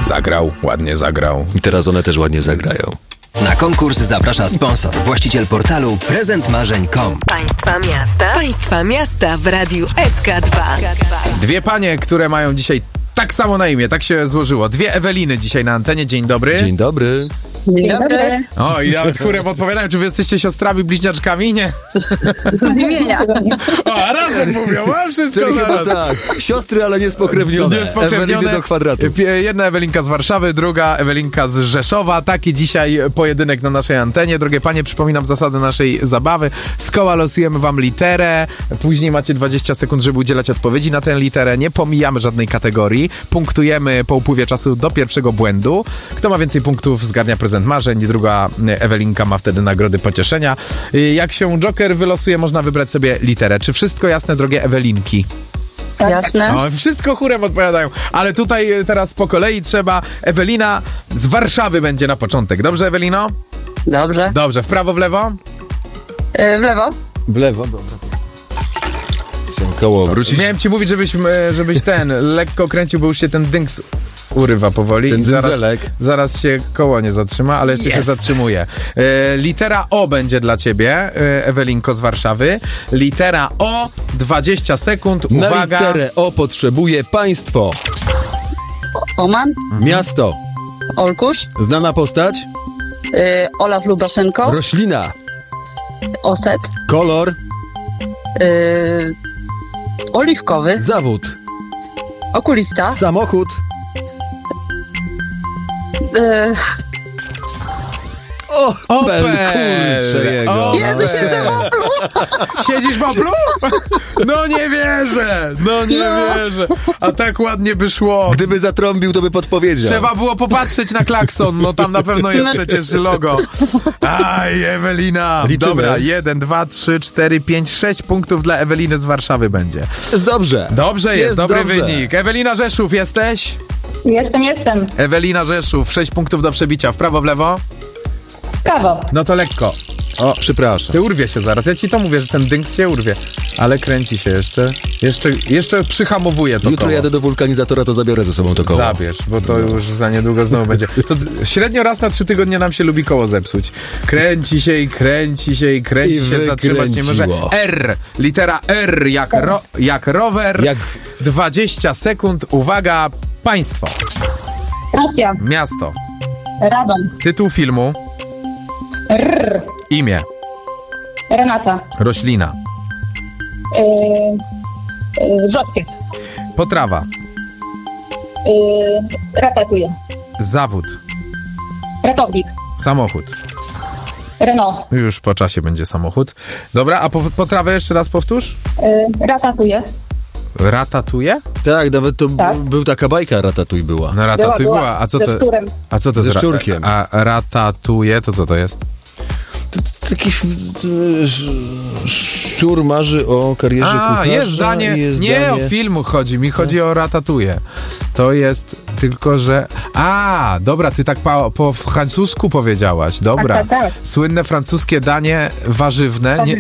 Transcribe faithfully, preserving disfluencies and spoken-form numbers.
Zagrał, ładnie zagrał. I teraz one też ładnie zagrają. Na konkurs zaprasza sponsor, właściciel portalu prezent marzeń kropka com. Państwa miasta. Państwa miasta w Radiu S K dwa. Dwie panie, które mają dzisiaj tak samo na imię, tak się złożyło. Dwie Eweliny dzisiaj na antenie. Dzień dobry. Dzień dobry. Dzień dobry. O, i nawet chórem odpowiadają, czy wy jesteście siostrami, bliźniaczkami? Nie. Z imienia. O, a razem mówią, a wszystko Czyli chyba zaraz. tak. Siostry, ale niespokrewnione. Niespokrewnione. Eweliny do kwadratu. P- Jedna Ewelinka z Warszawy, druga Ewelinka z Rzeszowa. Taki dzisiaj pojedynek na naszej antenie. Drogie panie, przypominam zasady naszej zabawy. Z koła losujemy wam literę. Później macie dwadzieścia sekund, żeby udzielać odpowiedzi na tę literę. Nie pomijamy żadnej kategorii. Punktujemy po upływie czasu do pierwszego błędu. Kto ma więcej punktów, zgarnia prezent marzeń. Druga Ewelinka ma wtedy nagrody pocieszenia. Jak się Joker wylosuje, można wybrać sobie literę. Czy wszystko jasne, drogie Ewelinki? Jasne. O, wszystko chórem odpowiadają, ale tutaj teraz po kolei trzeba. Ewelina z Warszawy będzie na początek. Dobrze, Ewelino? Dobrze. Dobrze, w prawo, w lewo? E, w lewo. W lewo, dobra. Się koło wrócić. Miałem ci mówić, żebyś, e, żebyś ten lekko kręcił, bo już się ten dynks urywa powoli. Ten i zaraz, dzyndzelek. zaraz się koło nie zatrzyma, ale yes. się zatrzymuje. E, litera O będzie dla ciebie, e, Ewelinko z Warszawy. Litera O, dwadzieścia sekund, Na uwaga. literę O potrzebuje państwo. Oman. Miasto. Olkusz. Znana postać. E, Olaf Lubaszenko. Roślina. Oset. Kolor. E, oliwkowy. Zawód. Okulista. Samochód. E, O, Opel. kurczę jego. Opel. Jezu, się w Oplu. Siedzisz w Oplu? No nie wierzę, no nie No. wierzę. A tak ładnie by szło. Gdyby zatrąbił, to by podpowiedział. Trzeba było popatrzeć na klakson, no tam na pewno jest przecież logo. Aj, Ewelina. Liczymy. Dobra, jeden, dwa, trzy, cztery, pięć, sześć punktów dla Eweliny z Warszawy będzie. Jest dobrze. Dobrze jest, Jest dobry dobrze. wynik. Ewelina Rzeszów, jesteś? Jestem, jestem. Ewelina Rzeszów, sześć punktów do przebicia. W prawo, w lewo? Prawo. No to lekko. O, przepraszam. Ty urwie się zaraz. Ja ci to mówię, że ten dynks się urwie. Ale kręci się jeszcze. Jeszcze, jeszcze przyhamowuje to Jutro koło. jadę do wulkanizatora, to zabiorę ze sobą to koło. Zabierz, bo to już za niedługo znowu będzie. To d- średnio raz na trzy tygodnie nam się lubi koło zepsuć. Kręci się i kręci się i kręci I się, zatrzymać nie może. wykręciło. R, litera R jak, ro, jak rower. Jak- dwadzieścia sekund, uwaga, państwo, Rosja. miasto, Radom. tytuł filmu, R. imię, Renata. roślina, E, e, rzodkiew. potrawa, E, ratatuje. zawód, Ratownik. samochód. Renault. Już po czasie będzie samochód. Dobra, a po, potrawę jeszcze raz powtórz? E, ratatuje. Ratatuje? Tak, nawet to Tak. b- był taka bajka Ratatuj była. No ratatuj Była, była. A co ze to? szczurem. A co to Ze jest? ra- szczurkiem. A ratatuje to co to jest? Taki sz- sz- szczur marzy o karierze A, kucharza. jest zdanie. i jest Nie zdanie... o filmu chodzi, mi chodzi o ratatuje. To jest tylko, że... A, dobra, ty tak po, po francusku powiedziałaś. Dobra. Tak, tak, tak. Słynne francuskie danie warzywne. Nie,